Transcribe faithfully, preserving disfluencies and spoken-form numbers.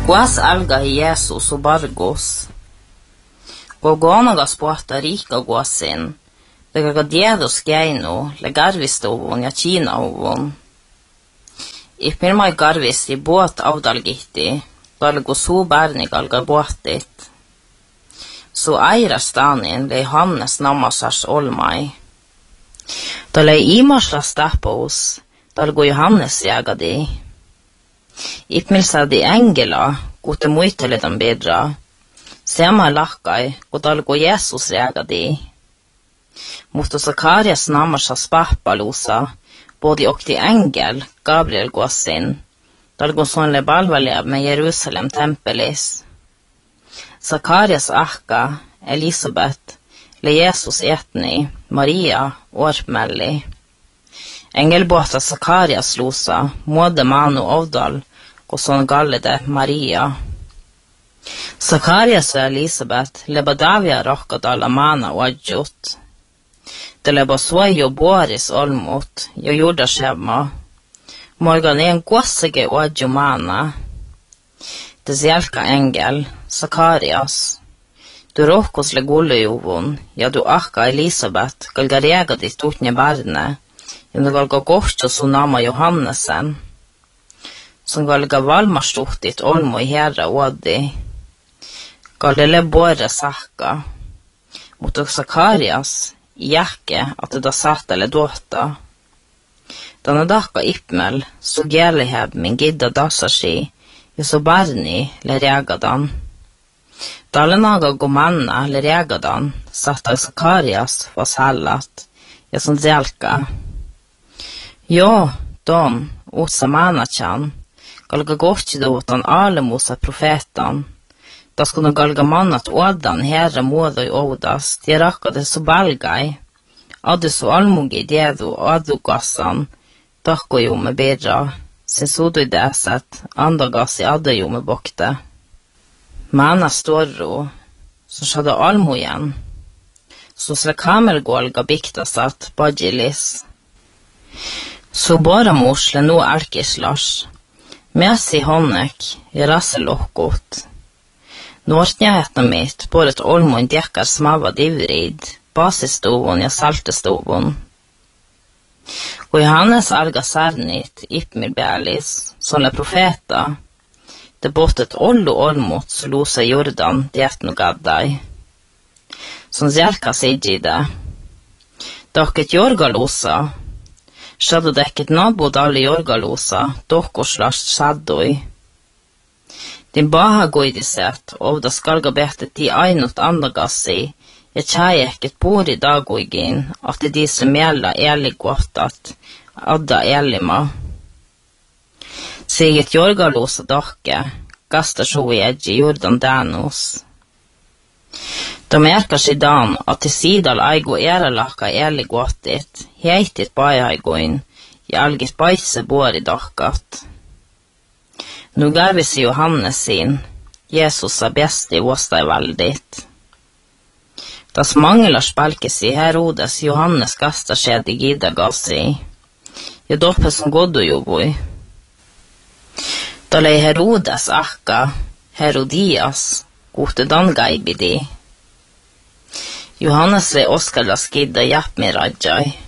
Quas alga Jesus och bargos. Gogonagas puhta rika guasin. Daga diedos geino, le garvistovon ja Kina-ovon. Ipmirmai garvis i båt avdalgitti, dalgo so bärnig alga båtit. Så eira stanin le Hannes namasars olmai. Da le imarsla stapos, dalgo Johannes jägadi. Ipmilsa di engela, gute muiteledan bedra. Sema lakkai, och dalgo Jesus jägadi. Mutta Sakarias namarsas pahpalusa, både och till ängel, Gabriel gåsin, dalgo son le balvalev med Jerusalem tempelis. Sakarias akka, Elisabet, le Jesus etni, Maria, ormelli. Engelbåta Sakarias losa, måde manu ovdal, och son gallede Maria. Sakarias och Elisabet, leba davia rockadal amana och adjut. Det leba suojo boris olmut, jo jorda skemma. Morgan är en gossege och adjumana. Det zjälka engel, Sakarias. Du råkos le gullejovon, ja du akka Elisabet, galgarega ditt utne barne, ja du galga gorsto sunama Johannesen. Som galga valmarstuttit olmo i herra ådi. Galele borre sakka. Mot och Sakarias, jäkke att det da satt eller dåta. Dana daka ipmel, så gjeliheb min gidda dasashi, jo så barni le regadan. Dalenaga gomanna le regadan, satt av Sakarias was hallat, ja som zelka. Jo, don, osa manachan, galga gortidåtan alemosa profetan. Da skulle galga mannat ådan herre måda i ådas, de rakkade så balgai. Adde så almugi dedo adugassan, dakko jo med bedra, sin sodo i deset, andagas i adde jo med bokte. Manna storro, så skjedde almo igjen. Så sle kamelgålga bikta satt, badjilis. Så bara morsle no alkislars, med si honnek, i rasselokkot. Nårtnjähetna mitt, både ett olmo en djekar smava divrid, basistovon ja saltestovon. Och Johannes alga sarnit, ipmir bealis, som le profeta, det bort ett ollo olmot, så losa Jordan, dietno gaddai. Som zjälka sidjide. Dock ett jorgalosa, skjaddo dekket nabod alle jorgalosa, dokkoslars saddoi. Din baha goidiset, og da skalga betet de einot andagassi, jeg tjejeket bor i dagoigin, at det de som mjella elig gottat, adda elima. Siget jorgalosa dokke, gasta sjo i edgi Jordan danos. Da merkar sig dan at til sidal eigo eralaka elig gottit, heitit baiaigoin, i algit baise bor i dokkat. Nu garvis Johannes sin, Jesus är bäst i åsta väldigt. Das manglar spalkes i Herodes Johannes kastar sig i gida gassi. Jag doppe som goddo joboi. Da lei Herodes akka, Herodias, gode dan gaibidi. Johannes lei Oskar la skidda japp med rajai.